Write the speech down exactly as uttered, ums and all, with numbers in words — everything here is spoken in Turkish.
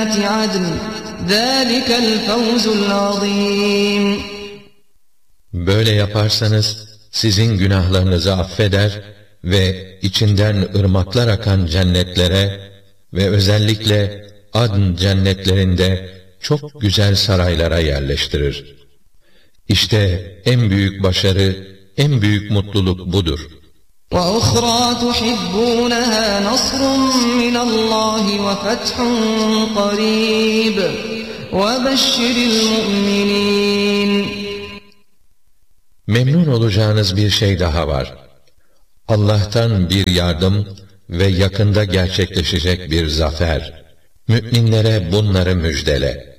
جنات عدن ذلك الفوز العظيم. Böyle yaparsanız sizin günahlarınızı affeder ve içinden ırmaklar akan cennetlere ve özellikle Adn cennetlerinde çok güzel saraylara yerleştirir. İşte en büyük başarı, en büyük mutluluk budur. وَأُخْرَى تُحِبُّونَهَا نَصْرٌ مِّنَ اللّٰهِ وَفَتْحٌ قَرِيبٌ وَبَشِّرِ الْمُؤْمِنِينَ. Memnun olacağınız bir şey daha var. Allah'tan bir yardım ve yakında gerçekleşecek bir zafer. Müminlere bunları müjdele.